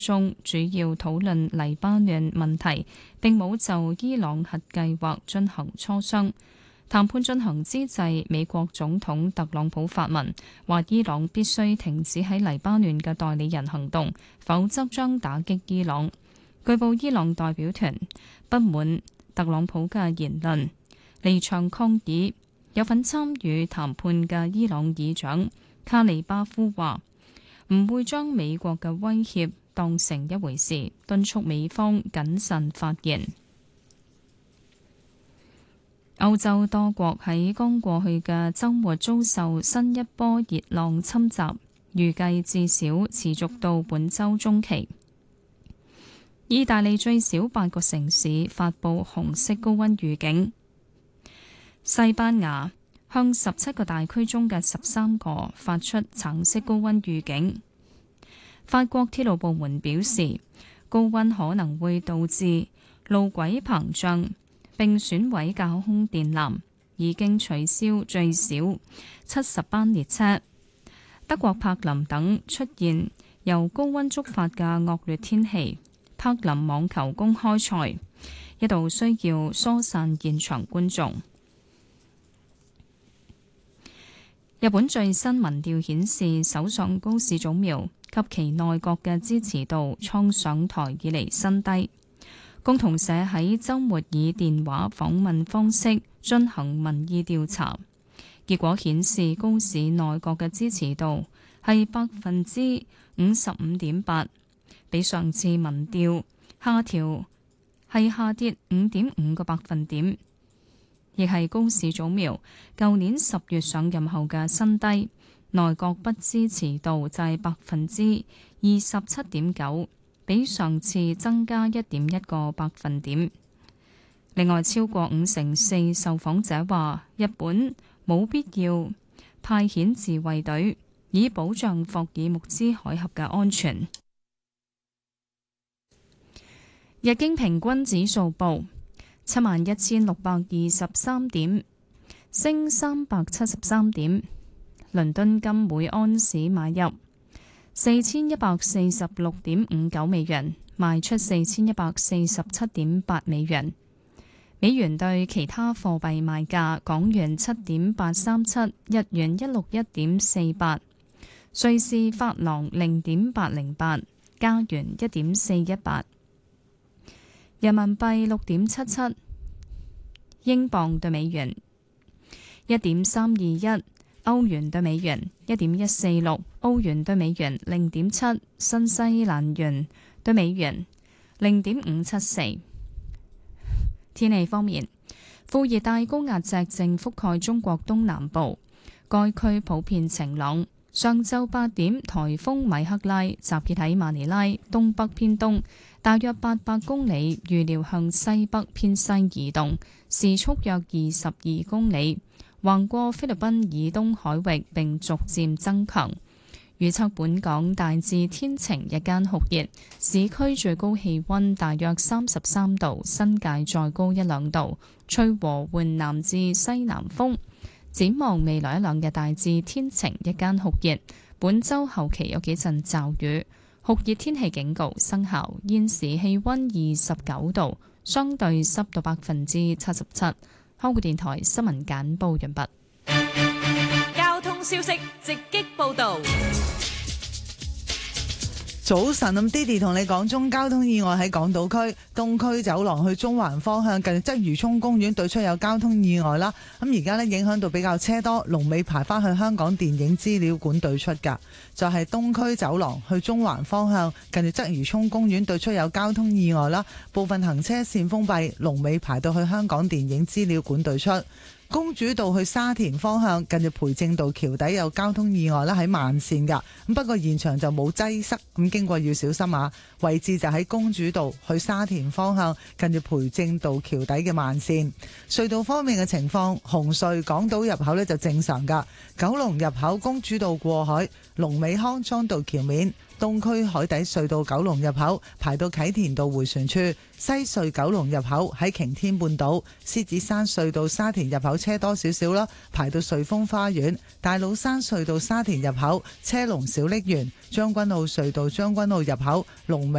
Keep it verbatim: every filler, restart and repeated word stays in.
中主要討論黎巴嫩問題，並冇就伊朗核計劃進行磋商。談判進行之際，美國總統特朗普發文，話伊朗必須停止喺黎巴嫩嘅代理人行動，否則將打擊伊朗。據報伊朗代表團不滿特朗普嘅言論，離場抗議。有份參與談判嘅伊朗議長卡利巴夫話唔會將美國嘅威脅當成一回事，敦促美方謹慎發言。歐洲多國喺剛過去嘅週末遭受新一波熱浪侵襲，預計至少持續到本週中期。意大利最少八個城市發布紅色高溫預警，西班牙向十七個大區中嘅十三個發出橙色高溫預警。法國鐵路部門表示，高溫可能會導致路軌膨脹，並損毀架空電纜，已經取消最少七十班列車。德國柏林等出現由高溫觸發嘅惡劣天氣，柏林網球公開賽一度需要疏散現場觀眾。日本最新民調顯示，首相高市早苗及其內閣嘅支持度創上台以嚟新低。共同社喺週末以電話訪問方式進行民意調查，結果顯示高市內閣嘅支持度係百分之五十五點八，比上次民調下調係下跌五點五個百分點，亦係高市早苗舊年十月上任後嘅新低。內閣不支持度就係百分之二十七點九。比上次增加一點一個百分點。另外，超過五成四受訪者話，日本冇必要派遣自衛隊以保障霍爾木茲海峽嘅安全。日經平均指數報七萬一千六百二十三點，升三百七十三點。倫敦金每安士買入四千一百四十六點五九美元，賣出四千一百四十七點八美元。美元對其他貨幣賣價：港元七點八三七，日元一六一點四八，瑞士法郎零點八零八，加元一點四一八，人民幣六點七七，英鎊對美元一點三二一。歐元對美元一點一四六，歐元對美元零點七，新西蘭元對美元零點五七四。天氣方面，副熱帶高壓脊正覆蓋中國東南部，該區普遍晴朗。上晝八點，颱風米克拉集結喺馬尼拉東北偏東，大約八百公里，預料向西北偏西移動，時速約二十二公里。橫過菲律賓以東海域並逐漸增強。預測本港大致天晴，日間酷熱，市區最高氣溫大約三十三度，新界再高一兩度，吹和緩南至西南風。展望未來一兩日大致天晴，日間酷熱，本週後期有幾陣驟雨，酷熱天氣警告生效。現時氣溫二十九度，相對濕度百分之七十七。香港電台新聞簡報完畢。 交通消息直擊報道。 早晨，咁 Didi 同你講中交通意外喺港島區東區走廊去中環方向，近鰂魚涌公園對出有交通意外啦。咁而家呢，影響到比較車多，龍尾排翻去香港電影資料館對出噶，就係、是、東區走廊去中環方向，近住鰂魚涌公園對出有交通意外啦，部分行車線封閉，龍尾排到去香港電影資料館對出。公主道去沙田方向，近住培正道橋底有交通意外啦，喺慢線噶。咁不過現場就冇擠塞，咁經過要小心啊。位置就喺公主道去沙田方向，近住培正道橋底嘅慢線。隧道方面嘅情況，紅隧港島入口呢就正常噶。九龍入口公主道過海，龍尾康莊道橋面。 東區海底隧道九龍入口排到啟田道迴旋處，西隧九龍入口喺擎天半島，獅子山隧道沙田入口車多少少啦，排到瑞豐花園，大老山隧道沙田入口車龍小瀝源，將軍澳隧道將軍澳入口龍尾